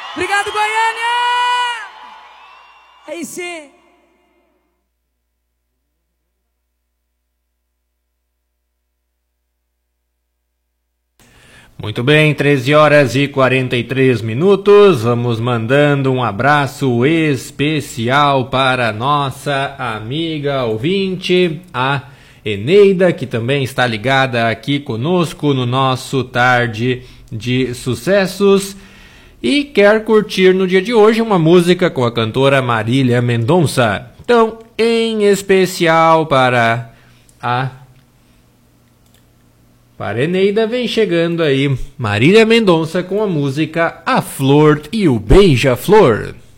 Obrigado, Goiânia! Aí sim. Muito bem, 13 horas e 43 minutos. Vamos mandando um abraço especial para nossa amiga ouvinte, a Eneida, que também está ligada aqui conosco no nosso Tarde de Sucessos e quer curtir no dia de hoje uma música com a cantora Marília Mendonça. Então, em especial para Eneida, vem chegando aí Marília Mendonça com a música A Flor e o Beija-Flor.